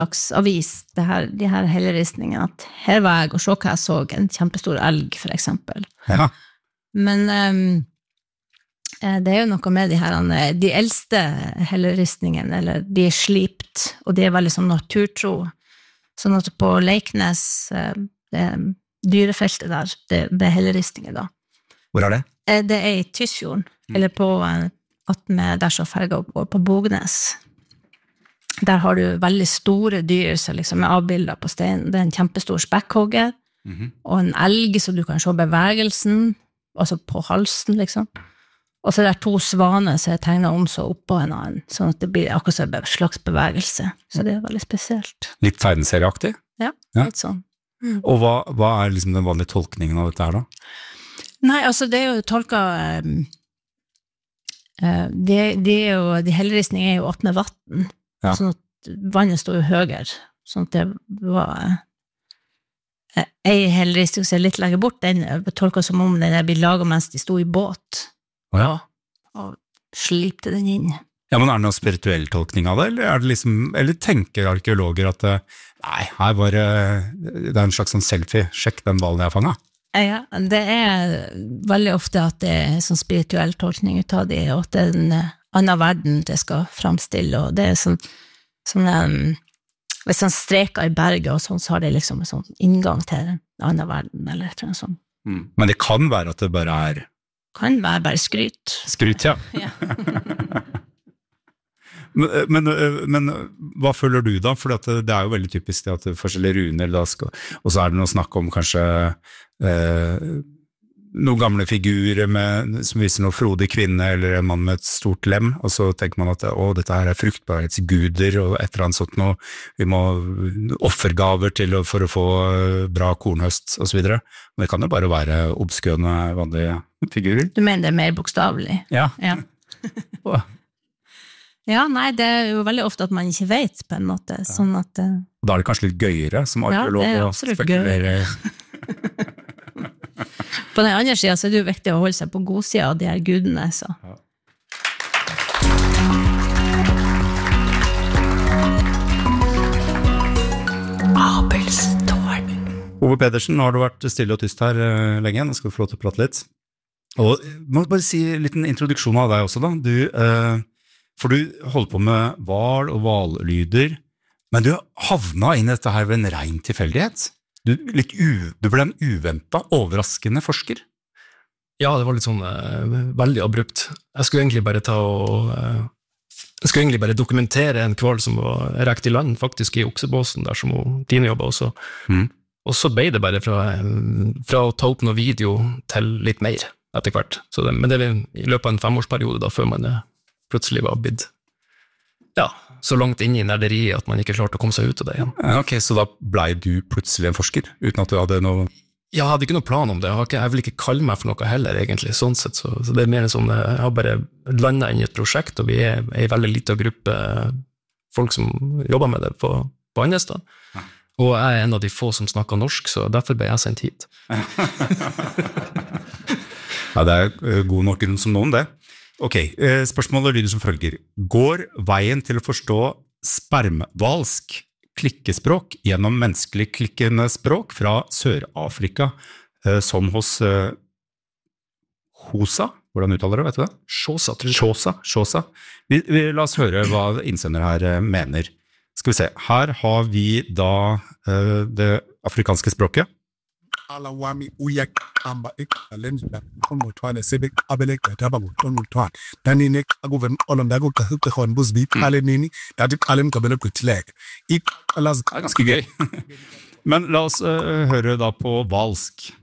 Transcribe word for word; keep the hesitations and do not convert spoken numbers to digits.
slags avis, det her, de her helleristningene, at her var jeg, og så hva jeg så, en kjempestor elg, for eksempel. Ja. Men um, det er jo noe med de her, de eldste helleristningene, eller de er slipt, og de er veldig sånn naturtro. Sånn at på Leiknes, det dyrefeltet der, det, det er helleristninger da. Hvor er det? Det er i Tysfjorden, mm. eller på at med der så ferger på, på Bognes. Der har du veldig store dyr, så liksom er avbildet på steinen. Det er en kjempestor spekkhogger, mm-hmm. og en elg, så du kan se bevegelsen, altså på halsen, liksom. Og så er det to svaner som er tegnet om så oppå en annen, sånn at det blir akkurat så en slags bevegelse. Så det er veldig spesielt. Litt tegneserieaktig? Ja, ja, litt sånn. Mm. Og hva, hva er liksom den vanlige tolkningen av dette her da? Nei, altså det er jo tolket, um, uh, de, de, er jo, de helleristningene er jo åpne vatten, ja. Sånn at vannet står jo høyere, sånn at det var uh, en helleristning som er litt lenger bort, den tolket som om den blir laget mens de stod i båt, oh, ja. og slipte den inn. Ja, men er det noen spirituell tolkning av det, eller, er det liksom, eller tenker arkeologer at nei, her var det, det er en slags sånn selfie, sjekk den ballen jeg fanget? Ja, det er veldig ofte at det er sånn spirituell tolkning ut av det, og at det er en annen verden det skal fremstille, og det er sånn, sånn um, hvis man streker i berget og sånn, så har det liksom en sånn inngang til en annen verden, eller et eller annet sånt. Mm. Men det kan være at det bare er... Kan være bare skryt. Skryt, ja. Ja. men, men, men hva føler du da? For det, det er jo veldig typisk det at forskjellige runer da skal, og så er det noe snakk om kanskje eh, noen gamle figurer med, som viser noe frodig kvinne eller en mann med et stort lem, og så tenker man at å, dette her er fruktbarhetsguder og et eller annet sånt noe, vi må offergaver til å, for å få bra kornhøst og så videre. Men det kan jo bare være obskøne vanlige figurer. Du mener det er mer bokstavelig? Ja. Ja. Ja, nei, det er jo veldig ofte at man ikke vet på en måte, ja. Sånn at... Uh... Da er det kanskje litt gøyere som arkeolog ja, å spekulere. På den andre siden så er det jo viktig å holde seg på god siden av de her gudene, så... Ja. Abelstårn. Ove Pedersen, nå har du vært stille og tyst her uh, lenge, nå skal du få lov til å prate litt. Og må bare si en liten introduksjon av deg også da, du... Uh, For du holder på med val og vallyder, men du havna inn i dette her ved en ren tilfeldighet. Du, litt u, du ble en uventet, overraskende forsker. Ja, det var litt sånn uh, veldig abrupt. Jeg skulle egentlig bare ta og uh, jeg skulle egentlig bare dokumentere en kval som var rekt i land, faktisk i oksebåsen der som Tine jobbet også. Mm. Og så ble det bare fra, fra å ta opp noe video til litt mer etter hvert. Så det, men det var i løpet av en femårsperiode da, før man plutselig var bidd. Ja, så langt inn i nerderiet at man ikke klarte å komme seg ut av det igjen. Ok, så da ble du plutselig en forsker, uten at du hadde noe... Jeg hadde ikke noe plan om det, jeg, har ikke, jeg vil ikke kalle meg for noe heller egentlig, sånn sett, så, så det er mer sånn, jeg har bare landet inn i et prosjekt, og vi er en veldig liten gruppe folk som jobber med det på, på Andestad, ja. Og jeg er en av de få som snakker norsk, så derfor ble jeg sendt hit. Ja, det er god nok grunn som noen, det. Ok, spørsmålet lyder som følger. Går veien til å forstå spermvalsk klikkespråk gjennom menneskelig klikkende språk fra Sør-Afrika, som hos Xhosa? Hvordan uttaler det, vet du det? Xhosa, tror jeg. Xhosa, Xhosa. Vi, vi, la oss høre hva innsender her mener. Skal vi se, her har vi da uh, det afrikanske språket. Alawami uyaqamba eqalendla ongothwane sebeqabeleka daba ngothwane danini akuven olonda kuqhaqhona buzibi iqale nini dathi iqale emgabele gqithileke iqalazi ganske gøy. Men la oss uh, høre da på valsk.